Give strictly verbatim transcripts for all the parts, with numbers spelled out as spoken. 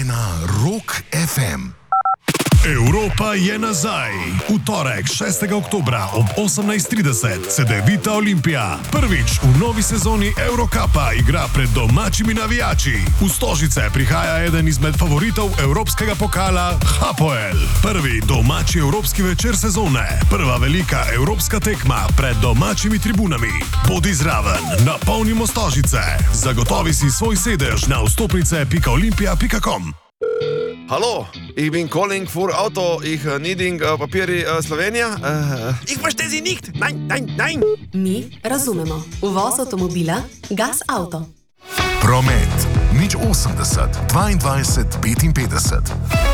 ena Rock ef em. Evropa je nazaj. V torek, šestega oktobra ob osemnajst trideset se Devita Olimpija prvič v novi sezoni Eurocupa igra pred domačimi navijači. V Stožice prihaja eden izmed favoritov evropskega pokala Hapoel. Prvi domači evropski večer sezone. Prva velika evropska tekma pred domačimi tribunami. Bodi zraven, napolnimo Stožice. Zagotovi si svoj sedež na vstopnice pika olimpija pika com. Hallo, ich bin calling für Auto. Ich uh, needing uh, Papieri uh, Slowenija. Uh, ich verstehe Sie nicht. Nein, nein, nein. Mi razumemo. Uvoz avtomobila Gas Auto. Promet nič osemdeset dvaindvajset petinpetdeset.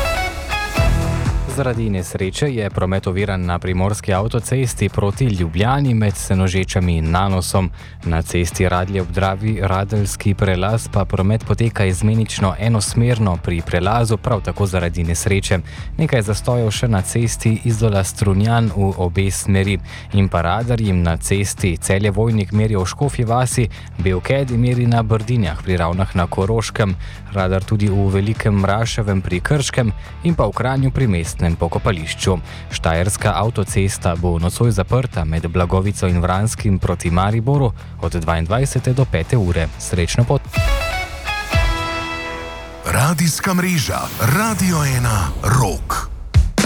Zaradi nesreče je promet oviran na primorski avtocesti proti Ljubljani med Senožečami in Nanosom. Na cesti Radlje ob Dravi Radeljski prelaz pa promet poteka izmenično enosmerno pri prelazu, prav tako zaradi nesreče. Nekaj zastojev še na cesti Izola Strunjan v obe smeri in pa radar jim na cesti Celje Vojnik meri v Škofji vasi, Belkedi meri na Brdinjah pri Ravnah na Koroškem, radar tudi v Velikem Mraševem pri Krškem in pa v Kranju pri mestnem pokopališču. Štajerska avtocesta bo nocoj zaprta med Blagovico in Vranskim proti Mariboru od dvaindvajsete do pete ure. Srečno pot! Radijska mreža Radio ena Rock.